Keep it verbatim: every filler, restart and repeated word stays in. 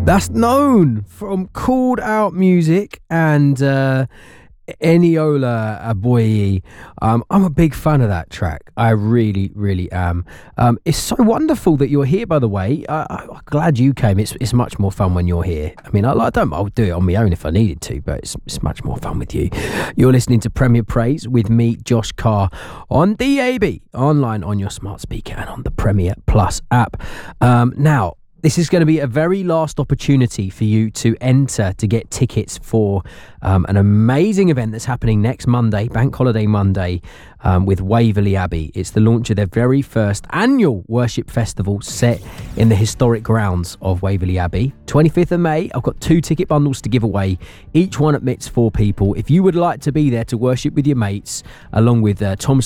That's known from Called Out Music and uh, Eniola Aboye. Um, I'm a big fan of that track. I really, really am. Um, it's so wonderful that you're here, by the way. I, I'm glad you came. It's it's much more fun when you're here. I mean, I, I don't. I'll do it on my own if I needed to, but it's it's much more fun with you. You're listening to Premier Praise with me, Josh Carr, on D A B, online on your smart speaker and on the Premier Plus app. Um, now. This is going to be a very last opportunity for you to enter to get tickets for um, an amazing event that's happening next Monday, Bank Holiday Monday, um, with Waverley Abbey. It's the launch of their very first annual worship festival set in the historic grounds of Waverley Abbey. twenty-fifth of May, I've got two ticket bundles to give away. Each one admits four people. If you would like to be there to worship with your mates, along with uh, Tom